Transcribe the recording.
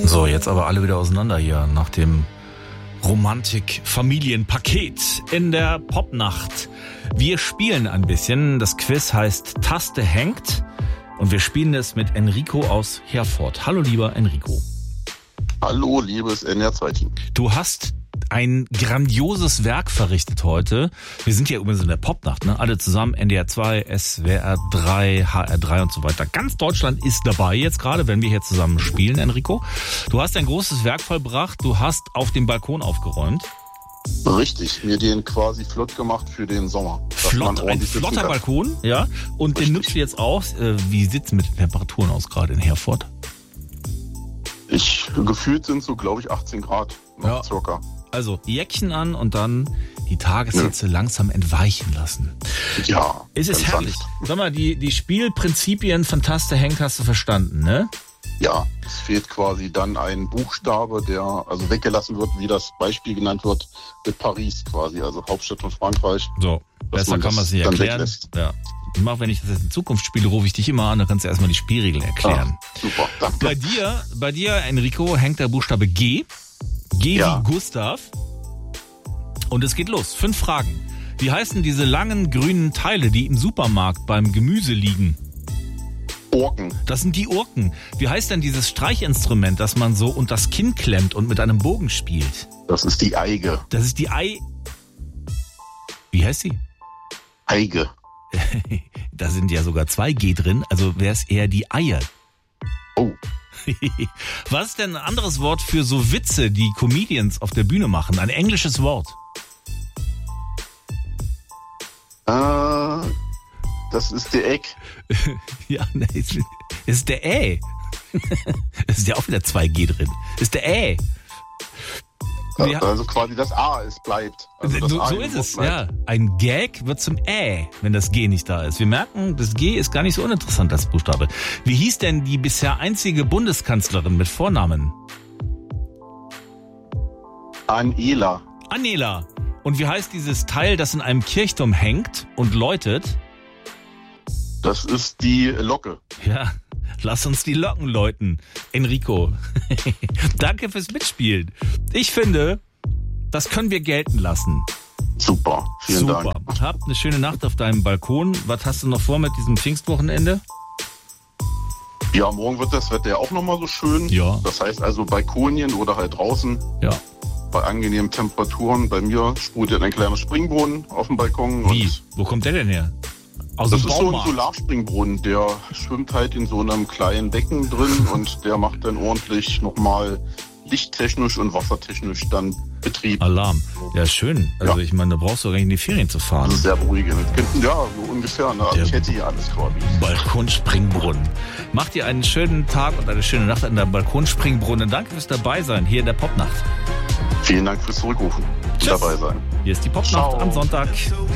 So, jetzt aber alle wieder auseinander hier nach dem Romantik-Familienpaket in der Popnacht. Wir spielen ein bisschen. Das Quiz heißt Taste hängt und wir spielen es mit Enrico aus Herford. Hallo, lieber Enrico. Hallo, liebes NR2-Team. Du hast ein grandioses Werk verrichtet heute. Wir sind ja übrigens in der Popnacht, ne? Alle zusammen, NDR 2, SWR 3, HR 3 und so weiter. Ganz Deutschland ist dabei jetzt gerade, wenn wir hier zusammen spielen, Enrico. Du hast ein großes Werk vollbracht. Du hast auf dem Balkon aufgeräumt. Richtig, mir den quasi flott gemacht für den Sommer. Ein flotter Balkon, ja. Und den nutzt du jetzt aus. Wie sieht's mit den Temperaturen aus gerade in Herford? Gefühlt sind so, glaube ich, 18 Grad. Ja. Circa. Also Jäckchen an und dann die Tageshitze langsam entweichen lassen. Ja. Es ist herrlich. Sag mal, die Spielprinzipien von Taste hängt hast du verstanden, ne? Ja, es fehlt quasi dann ein Buchstabe, der also weggelassen wird, wie das Beispiel genannt wird, mit Paris quasi, also Hauptstadt von Frankreich. So, besser kann man es nicht erklären. Ja. Wenn ich das jetzt in Zukunft spiele, rufe ich dich immer an, dann kannst du erstmal die Spielregeln erklären. Super, danke. Bei dir, Enrico, hängt der Buchstabe G. G wie Gustav. Und es geht los. 5 Fragen. Wie heißen diese langen grünen Teile, die im Supermarkt beim Gemüse liegen? Urken. Das sind die Urken. Wie heißt denn dieses Streichinstrument, das man so unter das Kinn klemmt und mit einem Bogen spielt? Das ist die Eige. Das ist die Wie heißt sie? Eige. Da sind ja sogar 2 G drin, also wäre es eher die Eier. Oh. Was ist denn ein anderes Wort für so Witze, die Comedians auf der Bühne machen? Ein englisches Wort. Das ist der Egg. Ja, ne, es ist der Es ist ja auch wieder 2 G drin. Es ist der Also quasi das A, es bleibt. Also so ist es, ja. Ein Gag wird zum wenn das G nicht da ist. Wir merken, das G ist gar nicht so uninteressant als Buchstabe. Wie hieß denn die bisher einzige Bundeskanzlerin mit Vornamen? Angela. Und wie heißt dieses Teil, das in einem Kirchturm hängt und läutet? Das ist die Locke. Ja, lass uns die Locken läuten. Enrico, danke fürs Mitspielen. Ich finde, das können wir gelten lassen. Super, vielen Dank. Habt eine schöne Nacht auf deinem Balkon. Was hast du noch vor mit diesem Pfingstwochenende? Ja, morgen wird das Wetter ja auch nochmal so schön. Ja. Das heißt also Balkonien oder halt draußen. Ja. Bei angenehmen Temperaturen. Bei mir sprudelt ein kleiner Springbrunnen auf dem Balkon. Wie? Wo kommt der denn her? Das ist so ein Solarspringbrunnen, der schwimmt halt in so einem kleinen Becken drin und der macht dann ordentlich nochmal lichttechnisch und wassertechnisch dann Betrieb. Alarm. Ja, schön. Also ich meine, da brauchst du gar nicht in die Ferien zu fahren. Das ist sehr beruhigend. Ja, so ungefähr. Ne? Also ich hätte hier alles quasi. Balkonspringbrunnen. Macht dir einen schönen Tag und eine schöne Nacht an der Balkonspringbrunnen. Danke fürs Dabeisein hier in der Popnacht. Vielen Dank fürs Zurückrufen. Tschüss. Dabei sein. Hier ist die Popnacht am Sonntag.